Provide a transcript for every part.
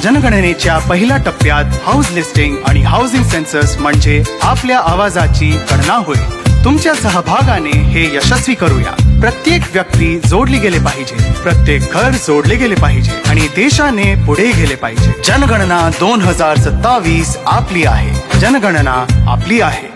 जनगणनेच्या पहिल्या टप्प्यात house listing आणि हाऊसिंग सेन्सस म्हणजे आपल्या आवाजाची गणना होईल. तुमच्या सहभागाने हे यशस्वी करूया. प्रत्येक व्यक्ती जोडली गेले पाहिजे, प्रत्येक घर जोडले गेले पाहिजे आणि देशाने पुढे गेले पाहिजे. जनगणना 2027 आपली आहे. जनगणना आपली आहे.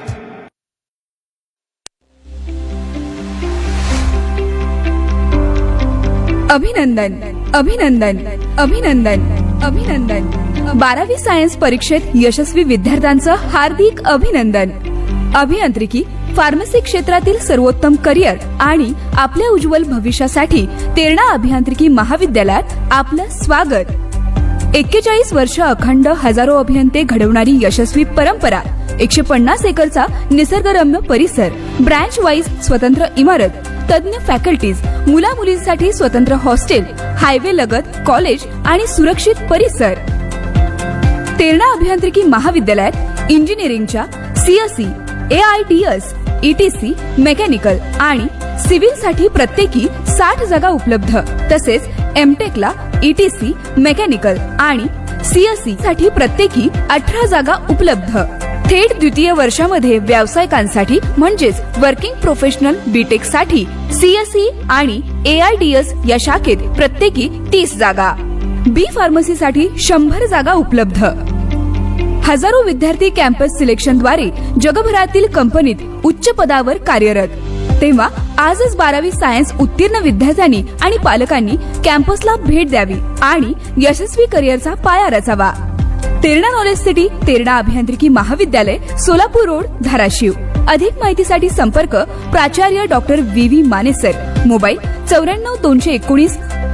अभिनंदन अभिनंदन अभिनंदन अभिनंदन. 12वी सायन्स परीक्षेत यशस्वी विद्यार्थ्यांचं हार्दिक अभिनंदन. अभियांत्रिकी, फार्मसी क्षेत्रातील सर्वोत्तम करिअर आणि आपल्या उज्ज्वल भविष्यासाठी तेरणा अभियांत्रिकी महाविद्यालयात आपलं स्वागत. 41 वर्ष अखंड हजारो अभियंते घडवणारी यशस्वी परंपरा, 150 एकरचा निसर्गरम्य परिसर, ब्रँच वाईज स्वतंत्र इमारत, तज्ञ फॅकल्टीज, मुला मुलींसाठी स्वतंत्र हॉस्टेल, हायवे लगत कॉलेज आणि सुरक्षित परिसर. तेरणा अभियांत्रिकी महाविद्यालयात इंजिनिअरिंगच्या सीएसई, AITS, ETC, मेकॅनिकल आणि सिव्हिल साठी प्रत्येकी 60 जागा उपलब्ध. तसेच एमटेकला ETC, मेकॅनिकल आणि CSE साठी प्रत्येकी 18 जागा उपलब्ध. थेट द्वितीय वर्षामध्ये व्यावसायिकांसाठी म्हणजेच वर्किंग प्रोफेशनल बीटेक साठी CSE आणि AIDS या शाखेत प्रत्येकी 30 जागा. बी फार्मसी साठी 100 जागा उपलब्ध. हजारो विद्यार्थी कॅम्पस सिलेक्शनद्वारे जगभरातील कंपनीत उच्च पदावर कार्यरत. तेव्हा आजच 12वी सायन्स उत्तीर्ण विद्यार्थ्यांनी आणि पालकांनी कॅम्पसला भेट द्यावी आणि यशस्वी करिअरचा पाया रचावा. तेरणा नॉलेज सिटी, तेरणा अभियांत्रिकी महाविद्यालय, सोलापूर रोड, धाराशिव. अधिक माहितीसाठी संपर्क प्राचार्य doctor VV Mane sir. Mobile 94 219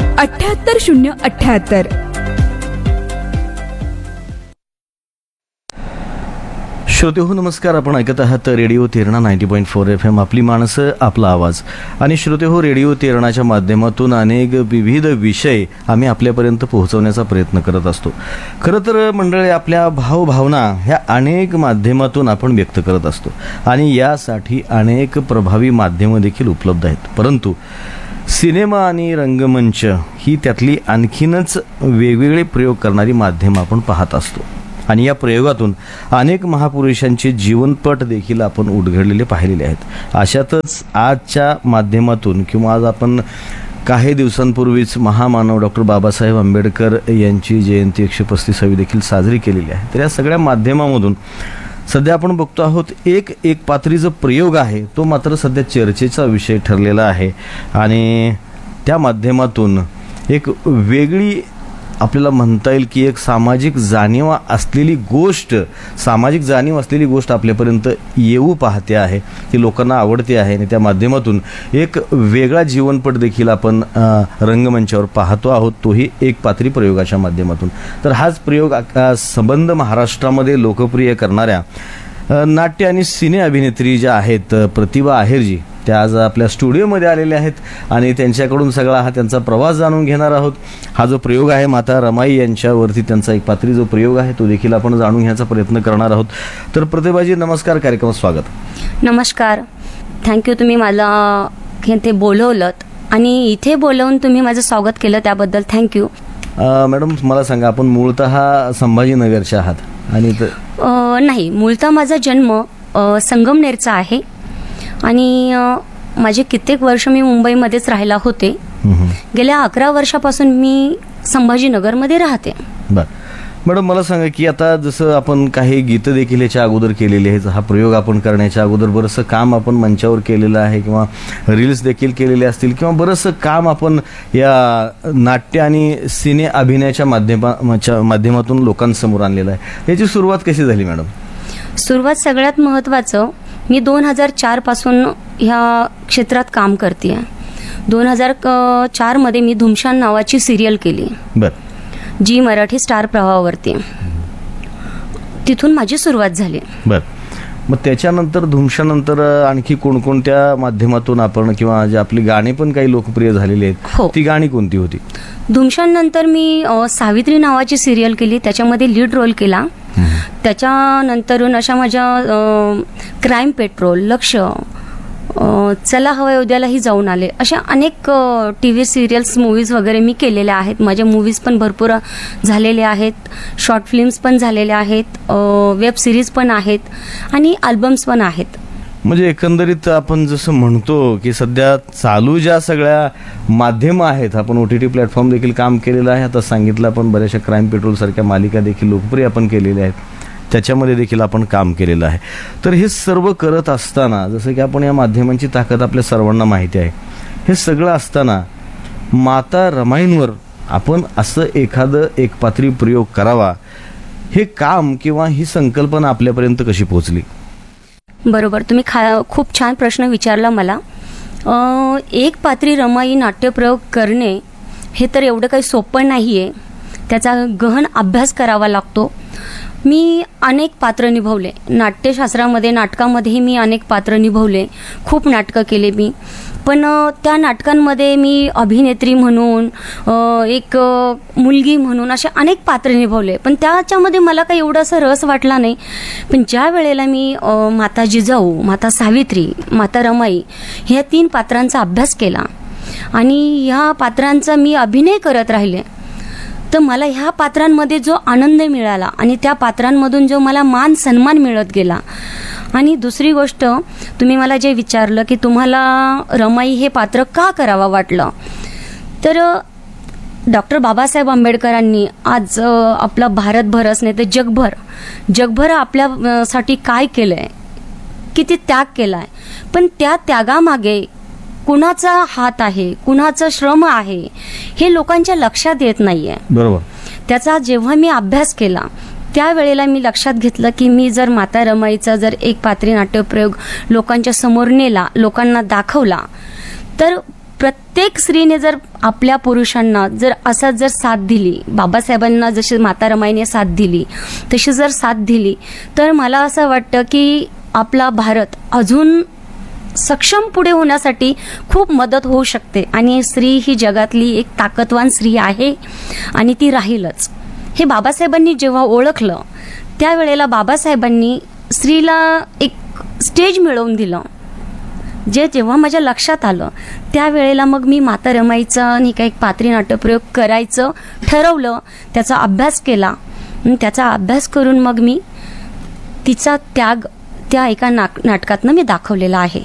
78078. श्रोते हो नमस्कार. आपण ऐकत आहात रेडिओ तेरणा 90.4 FM, आपली माणसं आपला आवाज. आणि श्रोते हो, रेडिओ तेरणाच्या माध्यमातून अनेक विविध विषय आम्ही आपल्यापर्यंत पोहोचवण्याचा प्रयत्न करत असतो. खरं तर मंडळी, आपल्या भावभावना ह्या अनेक माध्यमातून आपण व्यक्त करत असतो आणि यासाठी अनेक प्रभावी माध्यमं देखील उपलब्ध आहेत. परंतु सिनेमा आणि रंगमंच ही त्यातली आणखीनच वेगवेगळे प्रयोग करणारी माध्यमं आपण पाहत असतो आणि या प्रयोगातून अनेक महापुरुषांचे जीवनपट देखील आपण उलगडलेले पाहिलेले आहेत. अशातच आजच्या माध्यमातून किंवा आज आपण काही दिवसांपूर्वीच महामानव डॉक्टर बाबासाहेब आंबेडकर यांची जयंती 135वी देखील साजरी केलेली आहे. तर या सगळ्या माध्यमामधून सध्या आपण बघतो आहोत एक पात्रीचा प्रयोग आहे, तो मात्र सध्या चर्चेचा विषय ठरलेला आहे आणि त्या माध्यमातून एक वेगळी आपल्याला म्हणता येईल की एक सामाजिक जाणीव असलेली गोष्ट आपल्यापर्यंत येऊ पाहते आहे, ती लोकांना आवडते आहे आणि त्या माध्यमातून एक वेगळा जीवनपट देखील आपण रंगमंचावर पाहतो आहोत, तोही एक पात्री प्रयोगाच्या माध्यमातून. तर हाच प्रयोग संबंध महाराष्ट्रामध्ये लोकप्रिय करणाऱ्या नाट्य आणि सिने अभिनेत्री ज्या आहेत प्रतिभा आहेरजी, त्या आज आपल्या स्टुडिओमध्ये आलेल्या आहेत आणि त्यांच्याकडून सगळा हा त्यांचा प्रवास जाणून घेणार आहोत. हा जो प्रयोग आहे माता रमाई यांच्यावरती त्यांचा एक पात्री जो प्रयोग आहे तो देखील आपण जाणून घ्यायचा प्रयत्न करणार आहोत. तर प्रतिभाजी नमस्कार, कार्यक्रमात स्वागत. नमस्कार, थँक्यू. तुम्ही मला ते बोलवलं आणि इथे बोलवून तुम्ही माझं स्वागत केलं त्याबद्दल थँक्यू. मॅडम मला सांगा, आपण मूळतः संभाजीनगरच्या आहात? आणि नाही, मूळतः माझा जन्म संगमनेरचा आहे आणि माझे कित्येक वर्ष मी मुंबईमध्येच राहिला होते. गेल्या 11 वर्षापासून मी संभाजीनगरमध्ये राहते. बर मॅडम, मला सांगा की आता जसं आपण काही गीतं देखील याच्या अगोदर केलेले आहेत, हा प्रयोग आपण करण्याच्या अगोदर बरंचसं काम आपण मंचावर केलेलं आहे किंवा रील्स देखील केलेले असतील किंवा बरंचसं काम आपण या नाट्य आणि सिने अभिनयाच्या माध्यमातून लोकांसमोर आणलेलं आहे. याची सुरुवात कशी झाली मॅडम? सुरुवात सगळ्यात महत्त्वाचं, मी 2004 पासून ह्या क्षेत्रात काम करते. 2004 मध्ये मी धुमशान नावाची सिरियल केली. बर. जी मराठी स्टार प्रवाहावरती. तिथून माझी सुरुवात झाली. बर. मग त्याच्यानंतर धुमशानंतर आणखी कोणकोणत्या माध्यमातून आपण किंवा जे आपली गाणी पण काही लोकप्रिय झालेली आहेत, हो, ती गाणी कोणती होती? धुमशान नंतर मी सावित्री नावाची सिरियल केली, त्याच्यामध्ये लीड रोल केला. त्याच्यानंतरून अशा माझ्या क्राईम पेट्रोल, लक्ष, चला हवा उद्यालाही जाऊन आले. अशा अनेक टी व्ही सिरियल्स, मूवीज वगैरे मी केलेल्या आहेत. माझ्या मूवीज पण भरपूर झालेल्या आहेत, शॉर्ट फिल्म्स पण झालेल्या आहेत, वेब सिरीज पण आहेत आणि अल्बम्स पण आहेत. म्हणजे एकंदरीत आपण जसं म्हणतो की सध्या चालू ज्या सगळ्या माध्यमं आहेत, आपण OTT प्लॅटफॉर्म देखील काम केलेलं आहे. आता सांगितलं आपण बऱ्याचशा क्राईम पेट्रोल सारख्या मालिका देखील लोकप्रिय आपण केलेल्या आहेत, त्याच्यामध्ये देखील आपण काम केलेलं आहे. तर हे सर्व करत असताना, जसं की आपण या माध्यमांची ताकद आपल्या सर्वांना माहिती आहे, हे सगळं असताना माता रमाईंवर आपण असं एखादं एकपात्री प्रयोग करावा, हे काम किंवा ही संकल्पना आपल्यापर्यंत कशी पोहोचली? बरोबर, तुम्ही खूप छान प्रश्न विचारला मला. एक पात्री रमाई नाट्यप्रयोग करणे हे तर एवढं काही सोपं नाही आहे. त्याचा गहन अभ्यास करावा लागतो. मी अनेक पात्र निभवले नाट्यशास्त्रामध्ये, नाटकामध्येही मी अनेक पात्र निभवले, खूप नाटकं केले मी. पण त्या नाटकांमध्ये मी अभिनेत्री म्हणून, एक मुलगी म्हणून असे अनेक पात्र निभवले, पण त्याच्यामध्ये मला काही एवढा असा रस वाटला नाही. पण ज्या वेळेला मी माता जिजाऊ, माता सावित्री, माता रमाई ह्या 3 पात्रांचा अभ्यास केला आणि ह्या पात्रांचा मी अभिनय करत राहिले, तर मला ह्या पात्रांमध्ये जो आनंद मिळाला आणि त्या पात्रांमधून जो मला मान सन्मान मिळत गेला. आणि दुसरी गोष्ट, तुम्ही मला जे विचारलं की तुम्हाला रमाई हे पात्र का करावं वाटलं, तर डॉक्टर बाबासाहेब आंबेडकरांनी आज आपला भारतभरच नाही तर जगभर आपल्यासाठी काय केलंय, किती त्याग केलाय, पण त्या त्यागामागे कुणाचा हात आहे, कुणाचं श्रम आहे, हे लोकांच्या लक्षात येत नाहीये. बरोबर. त्याचा जेव्हा मी अभ्यास केला त्यावेळेला मी लक्षात घेतलं की मी जर माता रमाईचा जर एक पात्री नाट्यप्रयोग लोकांच्या समोर नेला, लोकांना दाखवला, तर प्रत्येक स्त्रीने जर आपल्या पुरुषांना जर असा जर साथ दिली, बाबासाहेबांना जशी माता रमाईने साथ दिली तशी जर साथ दिली, तर मला असं वाटतं की आपला भारत अजून सक्षम पुढे होण्यासाठी खूप मदत होऊ शकते. आणि स्त्री ही जगातली एक ताकदवान स्त्री आहे आणि ती राहीलच. हे बाबासाहेबांनी जेव्हा ओळखलं त्यावेळेला बाबासाहेबांनी स्त्रीला एक स्टेज मिळवून दिलं. जेव्हा माझ्या लक्षात आलं त्यावेळेला मग मी माता रमाईचा आणि एक पात्री नाट्यप्रयोग करायचं ठरवलं. त्याचा अभ्यास केला. त्याचा अभ्यास करून मग मी तिचा त्याग त्या एका नाटकातनं मी दाखवलेला आहे.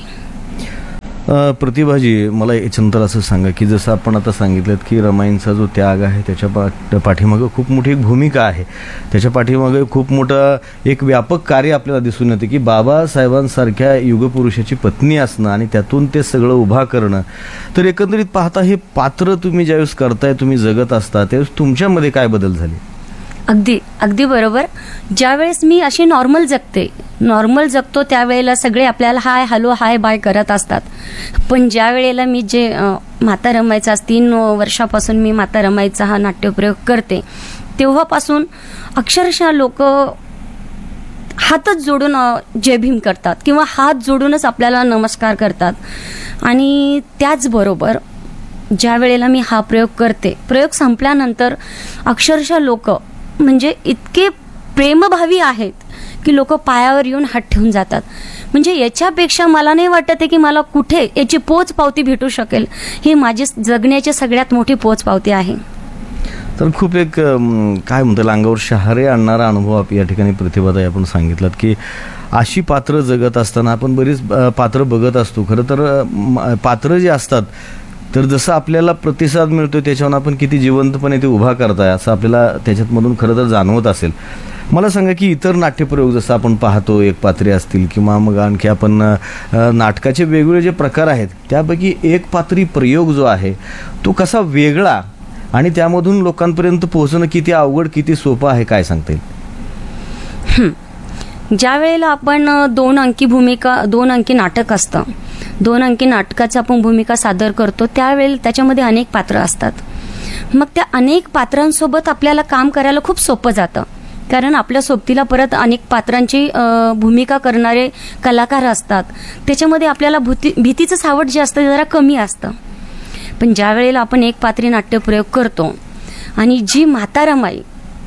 प्रतिभाजी, मला याच्यानंतर असं सांगा की जसं आपण आता सांगितलं की रमाईंचा जो त्याग आहे त्याच्या पाठीमागं खूप मोठी एक भूमिका आहे, त्याच्या पाठीमागं खूप मोठं एक व्यापक कार्य आपल्याला दिसून येते की बाबासाहेबांसारख्या युगपुरुषाची पत्नी असणं आणि त्यातून ते सगळं उभा करणं. तर एकंदरीत पाहता हे पात्र तुम्ही ज्यावेळेस करताय, तुम्ही जगत असता, त्यावेळेस तुमच्यामध्ये काय बदल झाले? अगदी बरोबर. ज्यावेळेस मी अशी नॉर्मल जगतो त्यावेळेला सगळे आपल्याला हाय हॅलो हाय बाय करत असतात. पण ज्या वेळेला मी जे माता रमाईचा 3 वर्षापासून मी माता रमाईचा हा नाट्यप्रयोग करते, तेव्हापासून अक्षरशः लोक हातच जोडून जय भीम करतात किंवा हात जोडूनच आपल्याला नमस्कार करतात. आणि त्याचबरोबर ज्या वेळेला मी हा प्रयोग करते, प्रयोग संपल्यानंतर अक्षरशः लोक म्हणजे इतके प्रेमभावी आहेत की लोक पायावर येऊन हात ठेवून जातात. म्हणजे याच्यापेक्षा मला नाही वाटत आहे की मला कुठे याची पोच पावती भेटू शकेल. ही माझी जगण्याची सगळ्यात मोठी पोच पावती आहे. तर खूप एक काय म्हणतात अंगावर शहारे आणणारा अनुभव या ठिकाणी प्रतिभाताई आपण सांगितलात की अशी पात्र जगत असताना आपण बरीच पात्र बघत असतो. खरं तर पात्र जे असतात तर जसं आपल्याला प्रतिसाद मिळतो त्याच्यावर आपण किती जिवंतपणे ते उभा करताय असं आपल्याला त्याच्यातमधून खरं तर जाणवत असेल. मला सांगा की इतर नाट्यप्रयोग जसं आपण पाहतो एक पात्रे असतील किंवा मग आणखी आपण नाटकाचे वेगवेगळे जे प्रकार आहेत त्यापैकी एक पात्री प्रयोग जो आहे तो कसा वेगळा आणि त्यामधून लोकांपर्यंत पोहोचणं किती अवघड किती सोपं आहे, काय सांगता येईल? ज्या वेळेला आपण 2 अंकी नाटक असतं, 2 अंकी नाटकाची आपण भूमिका सादर करतो त्यावेळेला त्याच्यामध्ये अनेक पात्र असतात. मग त्या अनेक पात्रांसोबत आपल्याला काम करायला खूप सोपं जातं, कारण आपल्या सोबतीला परत अनेक पात्रांची भूमिका करणारे कलाकार असतात. त्याच्यामध्ये आपल्याला भीतीचं सावट जे असतं ते जरा कमी असतं. पण ज्या वेळेला आपण एक पात्री नाट्यप्रयोग करतो आणि जी माता रमाई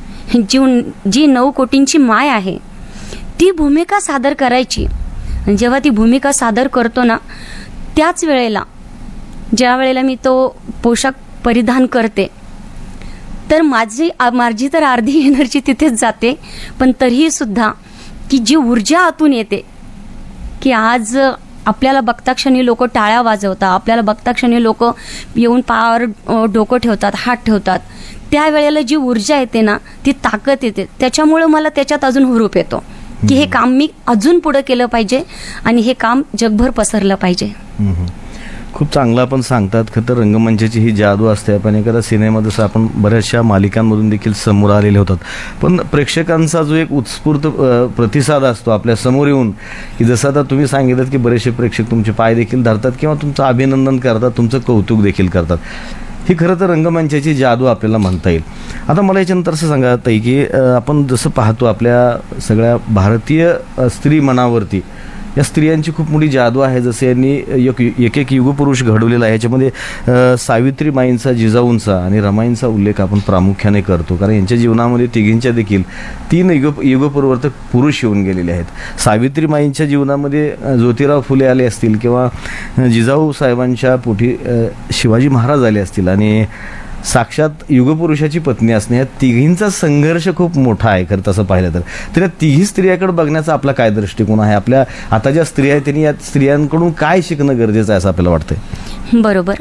जी 9 कोटींची माय आहे ती भूमिका सादर करायची, जेव्हा ती भूमिका सादर करतो ना त्याच वेळेला ज्या वेळेला मी तो पोशाख परिधान करते तर माझी तर अर्धी एनर्जी तिथेच जाते, पण तरीही सुद्धा की जी ऊर्जा आतून येते की आज आपल्याला बघता क्षणी लोक टाळ्या वाजवतात, आपल्याला बघता क्षणी लोक येऊन पायावर डोकं ठेवतात, हात ठेवतात, त्यावेळेला जी ऊर्जा येते ना ती ताकद येते. त्याच्यामुळे मला त्याच्यात अजून हुरूप येतो की हे काम मी अजून पुढे केलं पाहिजे आणि हे काम जगभर पसरलं पाहिजे. खूप चांगलं आपण सांगतात. खरं तर रंगमंचाची ही जादू असते. आपण एखादा सिनेमा जसं आपण बऱ्याचशा मालिकांमधून देखील समोर आलेले होतात, पण प्रेक्षकांचा जो एक उत्स्फूर्त प्रतिसाद असतो आपल्या समोर येऊन, की जसं आता तुम्ही सांगितलं की बरेचसे प्रेक्षक तुमचे पाय देखील धरतात किंवा तुमचं अभिनंदन करतात, तुमचं कौतुक देखील करतात. ही खरं तर रंगमंचाची जादू आपल्याला म्हणता येईल. आता मला याच्यानंतर असं सांगा ताई, की आपण जसं पाहतो आपल्या सगळ्या भारतीय स्त्री मनावरती या स्त्रियांची खूप मोठी जादू आहे. जसे यांनी एक युगपुरुष घडवलेला आहे. याच्यामध्ये सावित्रीबाईंचा, जिजाऊंचा आणि रमाईंचा उल्लेख आपण प्रामुख्याने करतो, कारण यांच्या जीवनामध्ये तिघींच्या देखील 3 युगपरिवर्तक पुरुष येऊन गेलेले आहेत. सावित्रीबाईंच्या जीवनामध्ये ज्योतिराव फुले आले असतील किंवा जिजाऊ साहेबांच्या पोटी शिवाजी महाराज आले असतील, आणि साक्षात युगपुरुषाची पत्नी असणे, या तिघींचा संघर्ष खूप मोठा आहे खरं तसं पाहिलं तर या तिघी स्त्रियाकडे बघण्याचा आपला काय दृष्टिकोन आहे? आपल्या आता ज्या स्त्रिया आहेत त्यांनी या स्त्रियांकडून काय शिकणं गरजेचं आहे असं आपल्याला वाटतंय? बरोबर.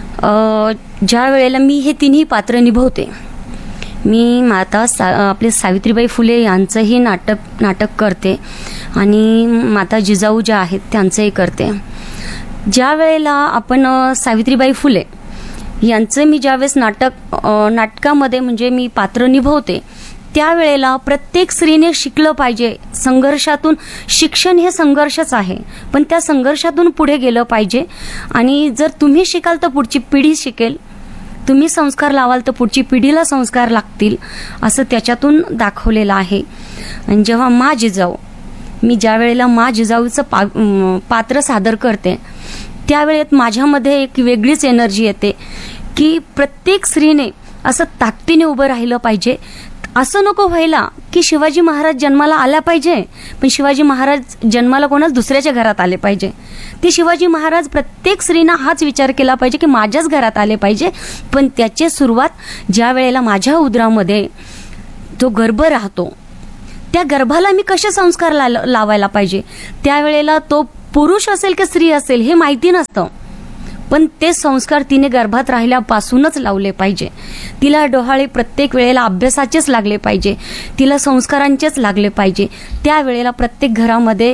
ज्या वेळेला मी हे तिन्ही पात्र निभवते, मी माता आपले सावित्रीबाई फुले यांचंही नाटक करते आणि माता जिजाऊ ज्या आहेत त्यांचंही करते. ज्या वेळेला आपण सावित्रीबाई फुले यांचं मी ज्यावेळेस नाटकामध्ये म्हणजे मी पात्र निभवते, त्यावेळेला प्रत्येक स्त्रीने शिकलं पाहिजे. संघर्षातून, शिक्षण हे संघर्षच आहे, पण त्या संघर्षातून पुढे गेलं पाहिजे. आणि जर तुम्ही शिकाल तर पुढची पिढी शिकेल, तुम्ही संस्कार लावाल तर पुढची पिढीला संस्कार लागतील, असं त्याच्यातून दाखवलेलं आहे. आणि जेव्हा मी ज्या वेळेला मा जिजाऊचं पात्र सादर करते, त्यावेळेत माझ्यामध्ये एक वेगळीच एनर्जी येते की प्रत्येक स्त्रीने असं ताकदीने उभं राहिलं पाहिजे. असं नको व्हायला की शिवाजी महाराज जन्माला आला पाहिजे, पण शिवाजी महाराज जन्माला कोणाच दुसऱ्याच्या घरात आले पाहिजे. ते शिवाजी महाराज प्रत्येक स्त्रीनं हाच विचार केला पाहिजे की माझ्याच घरात आले पाहिजे. पण त्याची सुरुवात ज्या वेळेला माझ्या उदरामध्ये जो गर्भ राहतो, त्या गर्भाला मी कसे संस्कार लावायला पाहिजे, त्यावेळेला तो पुरुष असेल की स्त्री असेल हे माहिती नसतं, पण ते संस्कार तिने गर्भात राहिल्यापासूनच लावले पाहिजे. तिला डोहाळे प्रत्येक वेळेला अभ्यासाचेच लागले पाहिजे, तिला संस्कारांचेच लागले पाहिजे. त्यावेळेला प्रत्येक घरामध्ये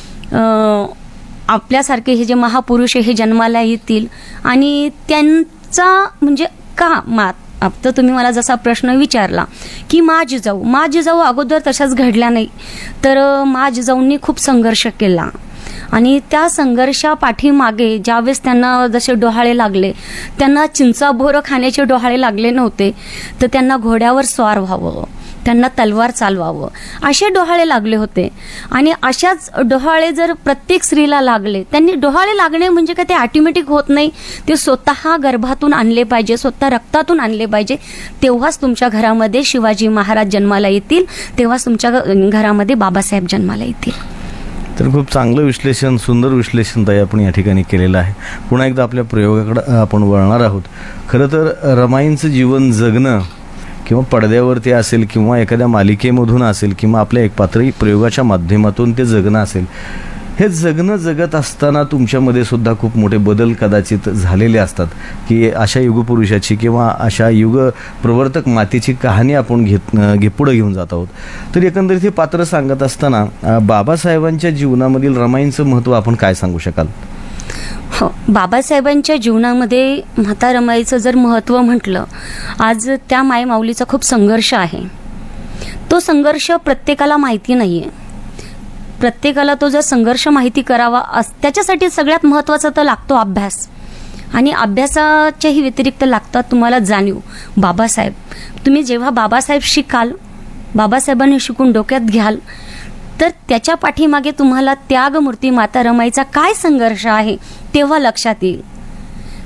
आपल्यासारखे हे जे महापुरुष हे जन्माला येतील आणि त्यांचा म्हणजे का आता तुम्ही मला जसा प्रश्न विचारला की मा जिजाऊ अगोदर तशाच घडल्या नाही, तर मा जिजाऊंनी खूप संघर्ष केला आणि त्या संघर्षा पाठीमागे ज्यावेळेस त्यांना जसे डोहाळे लागले, त्यांना चिंचा बोरं खाण्याचे डोहाळे लागले नव्हते, तर त्यांना घोड्यावर स्वार व्हावं, त्यांना तलवार चालवावं असे डोहाळे लागले होते. आणि अशाच डोहाळे जर प्रत्येक स्त्रीला लागले, त्यांनी डोहाळे लागणे म्हणजे काय ते ऑटोमॅटिक होत नाही, ते स्वतः गर्भातून आणले पाहिजे, स्वतः रक्तातून आणले पाहिजे. तेव्हाच तुमच्या घरामध्ये शिवाजी महाराज जन्माला येतील, तेव्हाच तुमच्या घरामध्ये बाबासाहेब जन्माला येतील. तर खूप चांगलं विश्लेषण, सुंदर विश्लेषण ताई आपण या ठिकाणी केलेलं आहे. पुन्हा एकदा आपल्या प्रयोगाकडे आपण वळणार आहोत. खरं तर रमाईंचं जीवन जगणं किंवा पडद्यावरती असेल किंवा एखाद्या मालिकेमधून असेल किंवा आपल्या एक पात्री प्रयोगाच्या माध्यमातून ते जगणं असेल, हे जगणं जगत असताना तुमच्यामध्ये सुद्धा खूप मोठे बदल कदाचित झालेले असतात की अशा युगपुरुषाची किंवा अशा युग प्रवर्तक मातेची कहाणी आपण पुढे घेऊन जात आहोत. तर एकंदरीत हे पात्र सांगत असताना बाबासाहेबांच्या जीवनामधील रमाईंचं महत्त्व आपण काय सांगू शकाल? हो, बाबासाहेबांच्या जीवनामध्ये माता रमाईचं जर महत्त्व म्हटलं, आज त्या मायमाऊलीचा खूप संघर्ष आहे. तो संघर्ष प्रत्येकाला माहिती नाही आहे. प्रत्येकाला तो जर संघर्ष माहिती करावा त्याच्यासाठी सगळ्यात महत्त्वाचा तर लागतो अभ्यास, आणि अभ्यासाच्याही व्यतिरिक्त लागतात तुम्हाला जाणीव. बाबासाहेब, तुम्ही जेव्हा बाबासाहेब शिकाल, बाबासाहेबांनी शिकून डोक्यात घ्याल, तर त्याच्या पाठीमागे तुम्हाला त्यागमूर्ती माता रमाईचा काय संघर्ष आहे तेव्हा लक्षात येईल.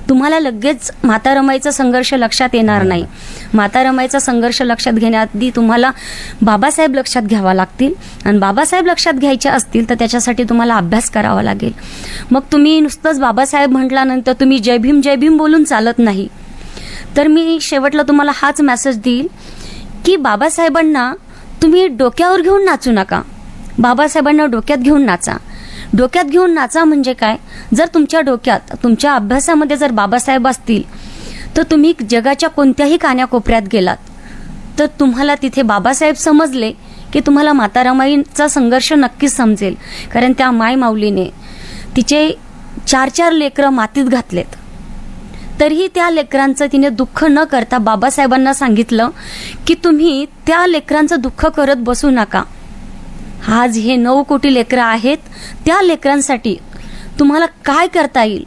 तुम्हाला लगेच माता रमाईचा संघर्ष लक्षात येणार नाही. माता रमाईचा संघर्ष लक्षात घेण्याआधी तुम्हाला बाबासाहेब लक्षात घ्यावा लागतील, आणि बाबासाहेब लक्षात घ्यायचे असतील तर त्याच्यासाठी तुम्हाला अभ्यास करावा लागेल. मग तुम्ही नुसतंच बाबासाहेब म्हटल्यानंतर तुम्ही जय भीम बोलून चालत नाही. तर मी शेवटला तुम्हाला हाच मेसेज देईल की बाबासाहेबांना तुम्ही डोक्यावर घेऊन नाचू नका. बाबासाहेबांना डोक्यात घेऊन नाचा. डोक्यात घेऊन नाचा म्हणजे काय, जर तुमच्या डोक्यात तुमच्या अभ्यासामध्ये जर बाबासाहेब असतील तर तुम्ही जगाच्या कोणत्याही कान्याकोपऱ्यात गेलात तर तुम्हाला तिथे बाबासाहेब समजले की तुम्हाला माता रमाईचा संघर्ष नक्कीच समजेल. कारण त्या माय माऊलीने तिचे 4 लेकरं मातीत घातलेत, तरीही त्या लेकरांचं तिने दुःख न करता बाबासाहेबांना सांगितलं की तुम्ही त्या लेकरांचं दुःख करत बसू नका. आज हे 9 कोटी लेकरं आहेत, त्या लेकरांसाठी तुम्हाला काय करता येईल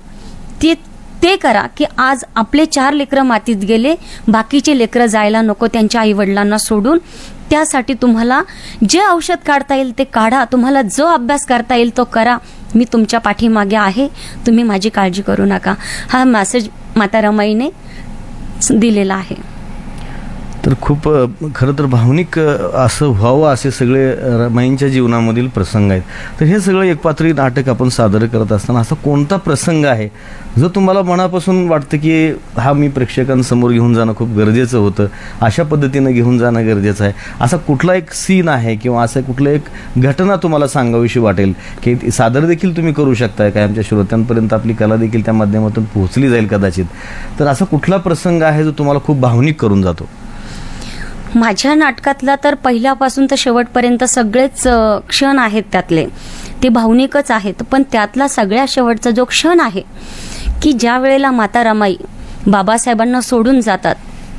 ते करा की आज आपले 4 लेकरं मातीत गेले, बाकीचे लेकरं जायला नको त्यांच्या आई वडिलांना सोडून. त्यासाठी तुम्हाला जे औषध काढता येईल ते काढा, तुम्हाला जो अभ्यास करता येईल तो करा. मी तुमच्या पाठीमागे आहे, तुम्ही माझी काळजी करू नका. हा मेसेज माता रमाईने दिलेला आहे. तर खूप खरं तर भावनिक असं व्हावं असे सगळे रमाईंच्या जीवनामधील प्रसंग आहेत. तर हे सगळं एकपात्री नाटक आपण सादर करत असताना असा कोणता प्रसंग आहे जो तुम्हाला मनापासून वाटतं की हा मी प्रेक्षकांसमोर घेऊन जाणं खूप गरजेचं होतं, अशा पद्धतीनं घेऊन जाणं गरजेचं आहे, असा कुठला एक सीन आहे किंवा असं कुठलं एक घटना तुम्हाला सांगावीशी वाटेल की सादर देखील तुम्ही करू शकताय काय, आमच्या श्रोत्यांपर्यंत आपली कला देखील त्या माध्यमातून पोहोचली जाईल कदाचित. तर असा कुठला प्रसंग आहे जो तुम्हाला खूप भावनिक करून जातो? माझ्या नाटकातला तर पहिल्यापासून तर शेवटपर्यंत सगळेच क्षण आहेत त्यातले ते भावनिकच आहेत. पण त्यातला सगळ्यात शेवटचा जो क्षण आहे की ज्या वेळेला माता रमाई बाबासाहेबांना सोडून जातात,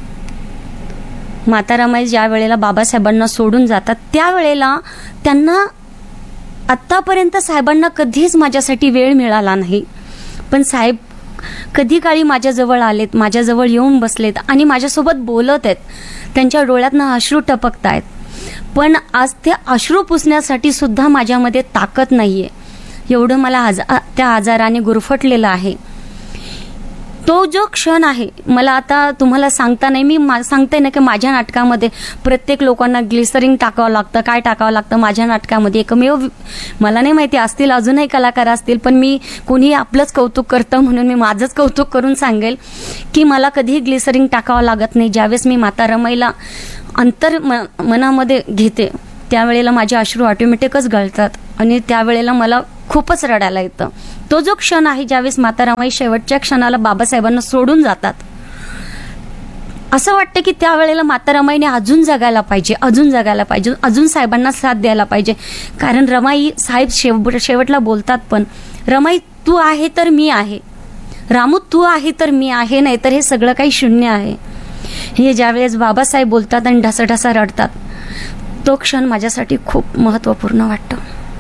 माता रमाई ज्या वेळेला बाबासाहेबांना सोडून जातात त्यावेळेला त्यांना आत्तापर्यंत साहेबांना कधीच माझ्यासाठी वेळ मिळाला नाही, पण साहेब कधी काळी माझ्याजवळ आलेत, माझ्याजवळ येऊन बसलेत आणि माझ्यासोबत बोलत आहेत. त्यांच्या डोळ्यातनं अश्रू टपकत आहेत, पण आज ते अश्रू पुसण्यासाठी सुद्धा माझ्यामध्ये ताकद नाहीये. एवढं मला त्या आजाराने गुरफटलेलं आहे. तो जो क्षण आहे मला आता तुम्हाला सांगता नाही, मी सांगते ना की माझ्या नाटकामध्ये प्रत्येक लोकांना ग्लिसरिन टाकावं लागतं, काय टाकावं लागतं. माझ्या नाटकामध्ये एकमेव, मला नाही माहिती असतील अजूनही कलाकार असतील, पण मी कोणी आपलंच कौतुक करतं म्हणून मी माझंच कौतुक करून सांगेल की मला कधीही ग्लिसरिन टाकावं लागत नाही. ज्यावेळेस मी माता रमाईला मनामध्ये घेते त्यावेळेला माझे अश्रू ऑटोमॅटिकच गळतात आणि त्यावेळेला मला खूपच रडायला येतं. तो जो क्षण आहे ज्यावेळेस माता रमाई शेवटच्या क्षणाला बाबासाहेबांना सोडून जातात, असं वाटतं की त्यावेळेला माता रमाईने अजून जगायला पाहिजे, अजून साहेबांना साथ द्यायला पाहिजे. कारण रमाई साहेब शेवटला बोलतात पण, रमाई तू आहे तर मी आहे, रामू तू आहे तर मी आहे, नाही तर हे सगळं काही शून्य आहे. हे ज्यावेळेस बाबासाहेब बोलतात आणि ढसाढसा रडतात तो क्षण माझ्यासाठी खूप महत्त्वपूर्ण वाटतं.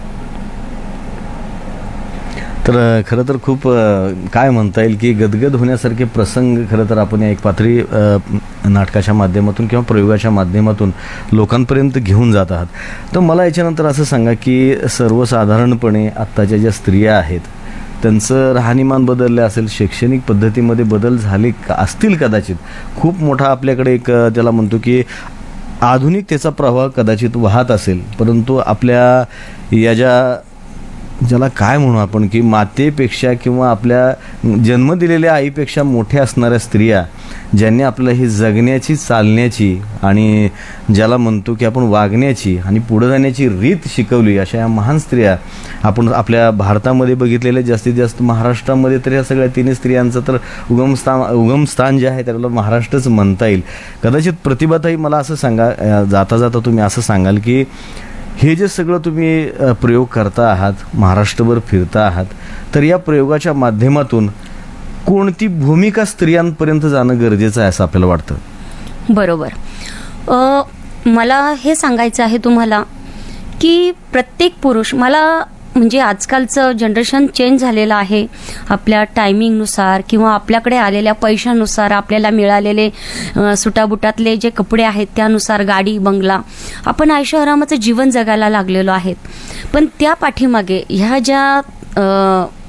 तर खरं तर खूप काय म्हणता येईल की गदगद होण्यासारखे प्रसंग खरं तर आपण या एकपात्री नाटकाच्या माध्यमातून किंवा प्रयोगाच्या माध्यमातून लोकांपर्यंत घेऊन जात आहात. तर मला याच्यानंतर असं सांगा की सर्वसाधारणपणे आत्ताच्या ज्या स्त्रिया आहेत त्यांचं राहणीमान बदललं असेल, शैक्षणिक पद्धतीमध्ये बदल झाले असतील कदाचित, खूप मोठा आपल्याकडे एक त्याला म्हणतो की आधुनिकतेचा प्रवाह कदाचित वाहत असेल, परंतु आपल्या या ज्याला काय म्हणू आपण की मातेपेक्षा किंवा आपल्या जन्म दिलेल्या आईपेक्षा मोठ्या असणाऱ्या स्त्रिया ज्यांनी आपल्याला ही जगण्याची, चालण्याची आणि ज्याला म्हणतो की आपण वागण्याची आणि पुढे जाण्याची रीत शिकवली, अशा या महान स्त्रिया आपण आपल्या भारतामध्ये बघितलेल्या जास्तीत जास्त महाराष्ट्रामध्ये तर या सगळ्या 3 स्त्रियांचं तर उगमस्थान जे आहे त्याला महाराष्ट्रच म्हणता येईल. कदाचित प्रतिभाताई मला असं सांगा, जाता जाता तुम्ही असं सांगाल की हे जे सगळं तुम्ही प्रयोग करता आहात, महाराष्ट्रभर फिरता आहात, तर या प्रयोगाच्या माध्यमातून कोणती भूमिका स्त्रियांपर्यंत जाणं गरजेचं आहे असं आपल्याला वाटतं? बरोबर. मला हे सांगायचं आहे तुम्हाला की प्रत्येक पुरुष, मला म्हणजे आजकालचं जनरेशन चेंज झालेलं आहे. आपल्या टायमिंगनुसार किंवा आपल्याकडे आलेल्या पैशानुसार, आपल्याला मिळालेले सुटाबुटातले जे कपडे आहेत त्यानुसार, गाडी बंगला, आपण ऐशोआरामाचं जीवन जगायला लागलेलो आहेत. पण त्या पाठीमागे ह्या ज्या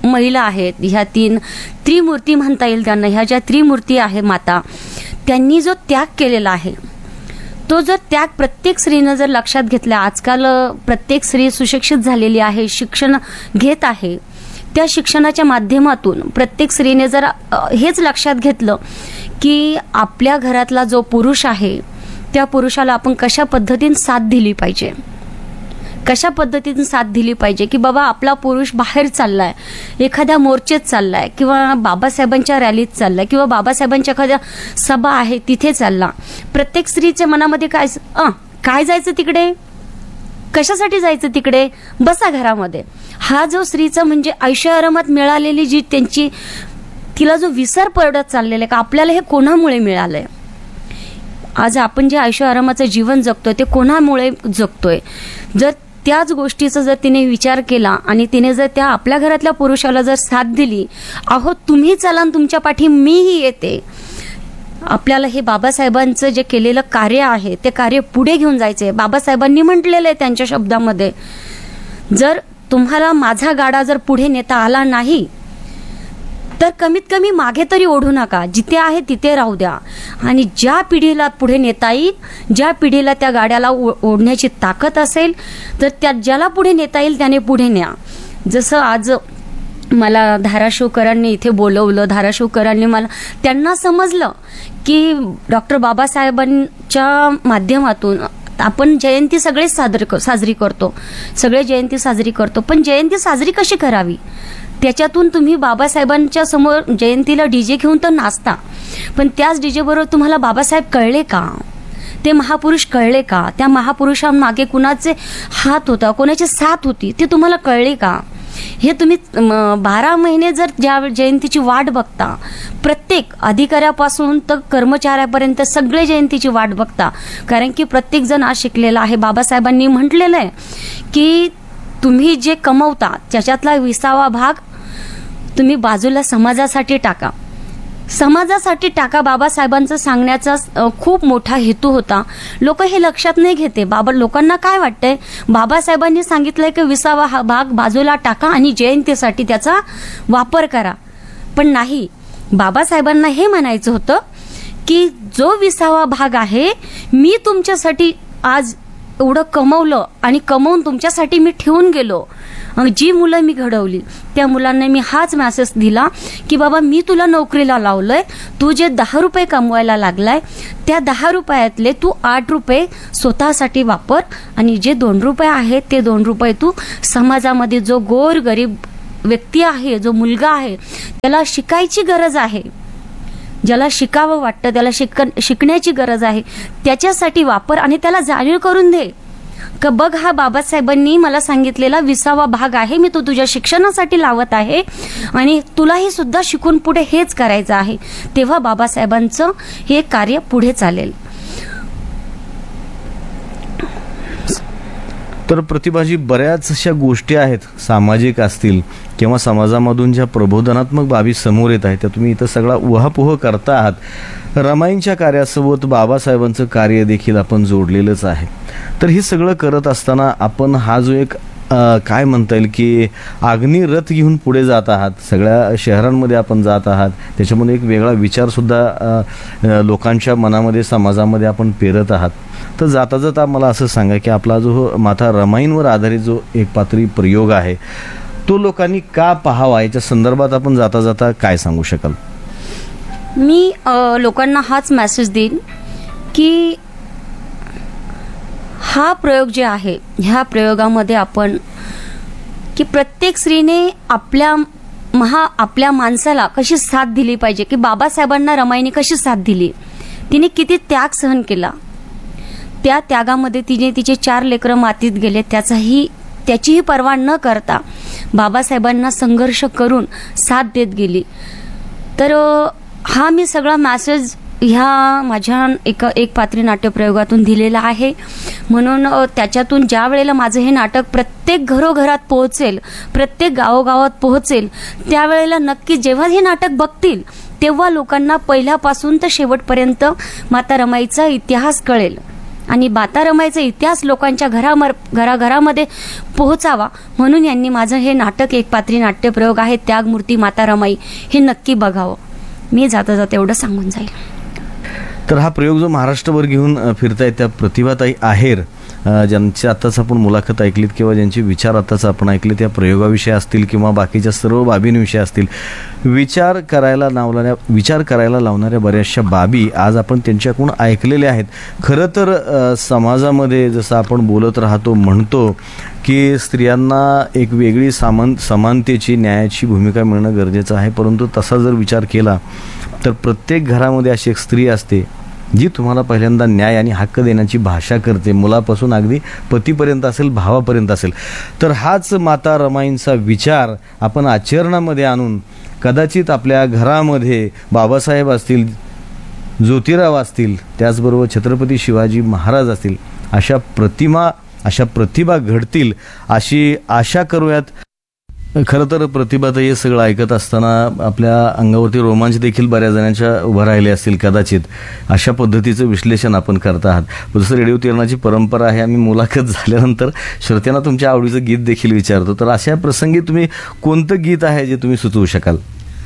महिला आहेत, ह्या 3 त्रिमूर्ती म्हणता येईल त्यांना, ह्या ज्या त्रिमूर्ती आहे माता, त्यांनी जो त्याग केलेला आहे, तो जर त्याग प्रत्येक स्त्रीनं जर लक्षात घेतला, आजकाल प्रत्येक स्त्री सुशिक्षित झालेली आहे, शिक्षण घेत आहे, त्या शिक्षणाच्या माध्यमातून प्रत्येक स्त्रीने जर हेच लक्षात घेतलं की आपल्या घरातला जो पुरुष आहे त्या पुरुषाला आपण कशा पद्धतीने साथ दिली पाहिजे, कशा पद्धतीने साथ दिली पाहिजे, की बाबा आपला पुरुष बाहेर चाललाय, एखाद्या मोर्चेत चाललाय किंवा बाबासाहेबांच्या रॅलीत चाललाय किंवा बाबासाहेबांच्या एखाद्या सभा आहे तिथे चालला, प्रत्येक स्त्रीच्या मनामध्ये काय जायचं तिकडे, कशासाठी जायचं तिकडे, बसा घरामध्ये. हा जो स्त्रीचा म्हणजे ऐशो आरामात मिळालेली जी त्यांची, तिला जो विसर पडत चाललेला का आपल्याला हे कोणामुळे मिळालंय, आज आपण जे ऐशो आरामाचं जीवन जगतोय ते कोणामुळे जगतोय. जर त्याच गोष्टीचा जर तिने विचार केला आणि तिने जर त्या आपल्या घरातल्या पुरुषाला जर साथ दिली, अहो तुम्ही चला आणि तुमच्या पाठी मीही येते, आपल्याला हे बाबासाहेबांचं जे केलेलं कार्य आहे ते कार्य पुढे घेऊन जायचंय. बाबासाहेबांनी म्हटलेलं आहे त्यांच्या शब्दामध्ये, जर तुम्हाला माझा गाडा जर पुढे नेता आला नाही तर कमीत कमी मागे तरी ओढू नका, जिथे आहे तिथे राहू द्या, आणि ज्या पिढीला पुढे नेता येईल, ज्या पिढीला त्या गाड्याला ओढण्याची ताकद असेल तर त्या ज्याला पुढे नेता येईल त्याने पुढे न्या. जसं आज मला धाराशिवकरांनी इथे बोलवलं, धाराशिवकरांनी मला, त्यांना समजलं की डॉक्टर बाबासाहेबांच्या माध्यमातून आपण जयंती सगळेच साजरी करतो, सगळे जयंती साजरी करतो, पण जयंती साजरी कशी करावी, त्याच्यातून तुम्ही बाबासाहेबांच्या समोर जयंतीला डीजे घेऊन तर नाचता, पण त्याच डीजे बरोबर तुम्हाला बाबासाहेब कळले का, ते महापुरुष कळले का, त्या महापुरुषांमागे कुणाचे हात होता, कोणाची साथ होती ते तुम्हाला कळले का, हे तुम्ही 12 महिने जर ज्या जयंतीची वाट बघता, प्रत्येक अधिकाऱ्यापासून तर कर्मचाऱ्यापर्यंत सगळे जयंतीची वाट बघता, कारण की प्रत्येक जण आज शिकलेला आहे. बाबासाहेबांनी म्हटलेलं आहे की तुम्ही जे कमवता त्याच्यातला 20वा भाग तुम्ही बाजूला समाजासाठी टाका, समाजासाठी टाका. बाबासाहेबांचं सांगण्याचा खूप मोठा हेतू होता. लोक हे लक्षात नाही घेते. लोकांना काय वाटतंय, बाबासाहेबांनी सांगितलंय की 20वा हा भाग बाजूला टाका आणि जयंतीसाठी त्याचा वापर करा, पण नाही, बाबासाहेबांना हे म्हणायचं होतं की जो 20वा भाग आहे मी तुमच्यासाठी आज एवढं कमवलं आणि कमवून तुमच्यासाठी मी ठेवून गेलो, जी मुलं मी घडवली त्या मुलांना मी हाच मेसेज दिला की बाबा मी तुला नोकरीला लावलंय, तू जे 10 रुपये कमवायला लागलाय त्या 10 रुपयातले तू 8 रुपये स्वतःसाठी वापर आणि जे 2 रुपये आहेत ते 2 रुपये तू समाजामध्ये जो गोर गरीब व्यक्ती आहे, जो मुलगा आहे त्याला शिकायची गरज आहे, ज्याला शिकावं वाटतं त्याला शिकण्याची गरज आहे त्याच्यासाठी वापर आणि त्याला जाणीव करून दे का बघ हा बाबासाहेबांनी मला सांगितलेला 20वा भाग आहे, मी तो तुझ्या शिक्षणासाठी लावत आहे आणि तुलाही सुद्धा शिकून पुढे हेच करायचं आहे. तेव्हा बाबासाहेबांचं हे कार्य पुढे चालेल. तर प्रतिभाजी, बऱ्याच अशा गोष्टी आहेत, सामाजिक असतील किंवा समाजामधून ज्या प्रबोधनात्मक बाबी समोर येत आहेत त्या तुम्ही इथं सगळा उहापोह करता आहात. रमाईंच्या कार्यासोबत बाबासाहेबांचं कार्य देखील आपण जोडलेलंच आहे. तर हे सगळं करत असताना आपण हा जो एक काय म्हणता येईल की अग्निरथ घेऊन पुढे जात आहात, सगळ्या शहरांमध्ये आपण जात आहात, त्याच्यामध्ये एक वेगळा विचारसुद्धा लोकांच्या मनामध्ये समाजामध्ये आपण पेरत आहात. तर जाता जाता मला असं सांगा की आपला जो माता रमाईंवर आधारित जो एक पात्री प्रयोग आहे तो लोकांनी का पाहावा, याच्या संदर्भात आपण जाता जाता काय सांगू शकाल? मी लोकांना हाच मेसेज देईन की हा प्रयोग जे आहे ह्या प्रयोगामध्ये आपण की प्रत्येक स्त्रीने आपल्या माणसाला कशी साथ दिली पाहिजे, की बाबासाहेबांना रमाईने कशी साथ दिली, तिने किती त्याग सहन केला, त्या त्यागामध्ये तिने तिचे 4 लेकरं मातीत गेले, त्याचीही पर्वा न करता बाबासाहेबांना संघर्ष करून साथ देत गेली. तर हा मी सगळा मेसेज ह्या माझ्या एक पात्री नाट्यप्रयोगातून दिलेला आहे. म्हणून त्याच्यातून ज्या वेळेला माझं हे नाटक प्रत्येक घरोघरात पोहोचेल, प्रत्येक गावोगावात पोहोचेल, त्यावेळेला नक्की जेव्हा हे नाटक बघतील तेव्हा लोकांना पहिल्यापासून तर शेवटपर्यंत माता रमाईचा इतिहास कळेल. आणि बाता रमाईचा इतिहास लोकांच्या घराघरामध्ये पोहोचावा म्हणून यांनी माझं हे नाटक एक पात्री नाट्यप्रयोग आहे त्यागमूर्ती माता रमाई हे नक्की बघावं. मी जाता जाता एवढं सांगून जाईल. तर हा प्रयोग जो महाराष्ट्रभर घेऊन फिरतायत त्या प्रतिभाताई आहेर, ज्यांची आत्ताच आपण मुलाखत ऐकलीत किंवा ज्यांचे विचार आत्ताच आपण ऐकले त्या प्रयोगाविषयी असतील किंवा बाकीच्या सर्व बाबींविषयी असतील, विचार करायला लावणाऱ्या बऱ्याचशा बाबी आज आपण त्यांच्याकडून ऐकलेल्या आहेत. खरं तर समाजामध्ये जसं आपण बोलत राहतो म्हणतो की स्त्रियांना एक वेगळी समानतेची न्यायाची भूमिका मिळणं गरजेचं आहे, परंतु तसा जर विचार केला तर प्रत्येक घरामध्ये अशी एक स्त्री असते जी तुम्हाला पहिल्यांदा न्याय आणि हक्क देण्याची भाषा करते, मुलापासून अगदी पतीपर्यंत असेल, भावापर्यंत असेल. तर हाच माता रमाईंचा विचार आपण आचरणामध्ये आणून कदाचित आपल्या घरामध्ये बाबासाहेब असतील, ज्योतिराव असतील, त्याचबरोबर छत्रपती शिवाजी महाराज असतील, अशा प्रतिभा घडतील अशी आशा करूयात. खरं तर प्रतिभाताई हे सगळं ऐकत असताना आपल्या अंगावरती रोमांच देखील बऱ्याच जणांच्या उभं राहिले असतील कदाचित. अशा पद्धतीचं विश्लेषण आपण करत आहात. जसं रेडिओ तिरणाची परंपरा आहे, आम्ही मुलाखत झाल्यानंतर श्रोत्यांना तुमच्या आवडीचं गीत देखील विचारतो. तर अशा प्रसंगी तुम्ही कोणतं गीत आहे जे तुम्ही सुचवू शकाल?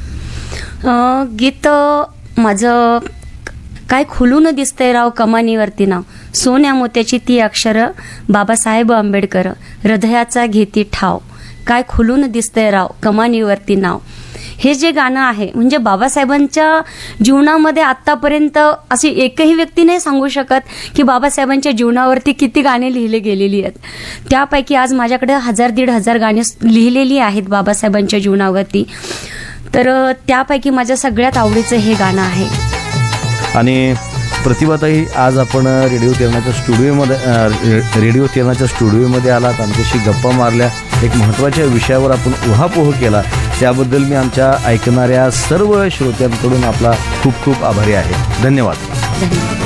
गीत माझं काय खुलून दिसतंय राव कमानीवरती नाव, सोन्या मोत्याची ती अक्षर, बाबासाहेब आंबेडकर हृदयाचा घेती ठाव, काय खुलून दिसतंय राव कमानीवरती नाव. हे जे गाणं आहे म्हणजे बाबासाहेबांच्या जीवनामध्ये आतापर्यंत अशी एकही व्यक्ती नाही सांगू शकत की बाबासाहेबांच्या जीवनावरती किती गाणे लिहिले गेलेली आहेत. त्यापैकी आज माझ्याकडे 1000-1500 गाणी लिहिलेली आहेत बाबासाहेबांच्या जीवनावरती. तर त्यापैकी माझ्या सगळ्यात आवडीचं हे गाणं आहे. आणि प्रतिभाताई, आज आपण रेडिओ तिरणाच्या स्टुडिओमध्ये आलात, आमच्याशी गप्पा मारल्या, एक महत्त्वाच्या विषयावर आपण उहापोह केला, त्याबद्दल मी आमच्या ऐकणाऱ्या सर्व श्रोत्यांकडून आपला खूप खूप आभारी आहे. धन्यवाद.